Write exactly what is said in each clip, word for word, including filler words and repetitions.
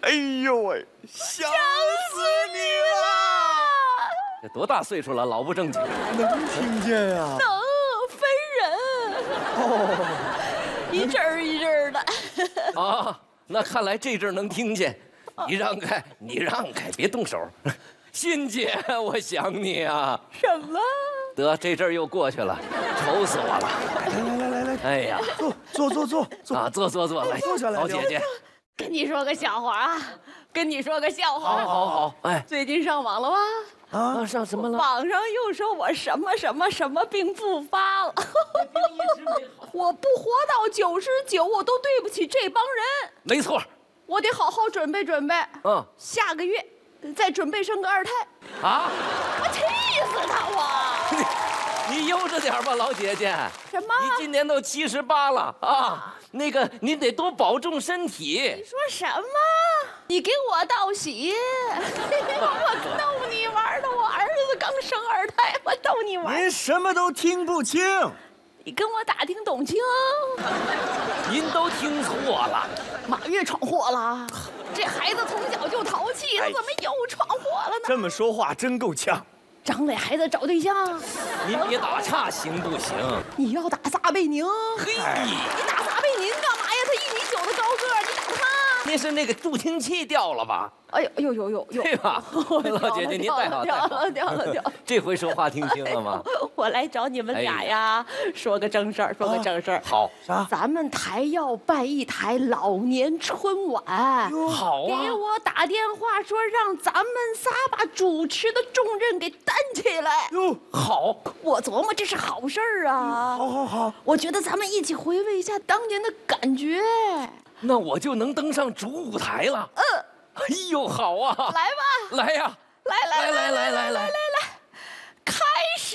哎呦喂，想死你了！ 这多大岁数了，老不正经。 能听见呀、啊？ 能分人。哦，一阵儿一阵儿的。 啊，那看来这阵儿能听见。你让开，你让开，别动手。欣姐，我想你啊。 什么？ 得，这阵儿又过去了，愁死我了。 来来来来来， 哎呀， 坐坐坐坐坐啊，坐坐坐，来， 坐下来好姐姐。 跟你说个笑话啊，跟你说个笑话。 好，好，好，哎， 最近上网了吧？ 啊，上什么了？ 网上又说我什么什么什么病复发了。我不活到九十九，我都对不起这帮人。 没错。 我得好好准备准备。 嗯， 下个月再准备生个二胎。 啊！ 我气死他我！ 你悠着点吧，老姐姐。 什么？ 你今年都七十八了啊！那个，您得多保重身体。 你说什么？你给我道喜？我逗你玩的，我儿子刚生二胎，我逗你玩。 您什么都听不清。 你跟我打听懂清？ 您都听错了。 马月闯祸了。这孩子从小就淘气，他怎么又闯祸了呢？ 这么说话真够呛。 张磊还在找对象。 您别打岔行不行？ 你要打撒贝宁？ 嘿， 你打撒贝宁干嘛呀？他一米九的高个儿，你打他？ 那是那个助听器掉了吧？ 哎呦呦呦呦呦！ 对吧？老姐姐，您带好带好。 掉了掉了掉了！ 这回说话听清了吗？ 我来找你们俩呀，说个正事儿，说个正事儿。 好， 啥？ 咱们台要办一台老年春晚。 好啊！ 给我打电话说让咱们仨把主持的重任给担起来。 哟， 好！ 我琢磨这是好事儿啊。 好好好， 我觉得咱们一起回味一下当年的感觉。 那我就能登上主舞台了。 嗯。 哎呦，好啊！ 来吧， 来呀！ 来来来来来来来来来，开始！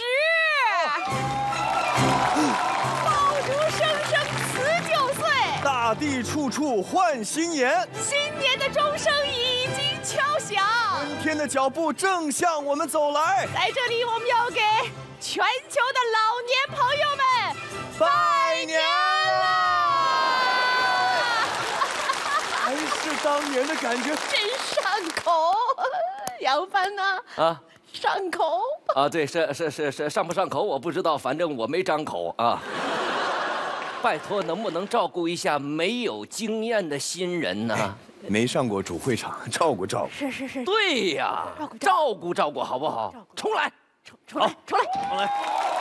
爆竹声声辞旧岁， 大地处处换新颜。 新年的钟声已经敲响， 春天的脚步正向我们走来。 在这里，我们要给全球的老年朋友们拜年了！还是当年的感觉， 真上口。杨帆呢？ 啊， 上口啊，对，是是是是，上不上口我不知道，反正我没张口啊。拜托，能不能照顾一下没有经验的新人呢？ 没上过主会场，照顾照顾。 是是是， 对呀， 照顾照顾照顾好不好？重来， 出出来出来， 好来。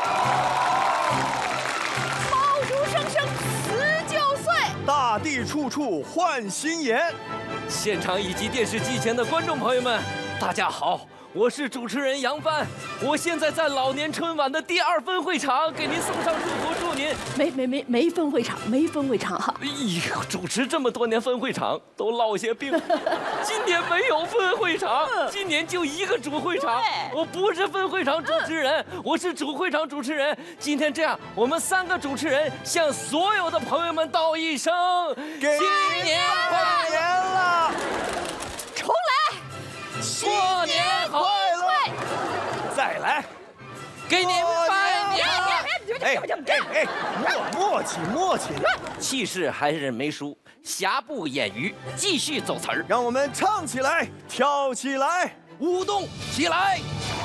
爆竹声声辞旧岁， 大地处处换新颜。 现场以及电视机前的观众朋友们，大家好，我是主持人杨帆，我现在在老年春晚的第二分会场给您送上祝福，祝您没没没没分会场，没分会场哈。 哎呦，主持这么多年分会场都落下病，今年没有分会场，今年就一个主会场。我不是分会场主持人，我是主会场主持人。今天这样，我们三个主持人向所有的朋友们道一声新年快乐了， 重来， 过年快乐， 再来， 给您拜年。 哎哎哎，默默契默契， 气势还是没输，瑕不掩瑜，继续走词儿， 让我们唱起来，跳起来， 舞动起来。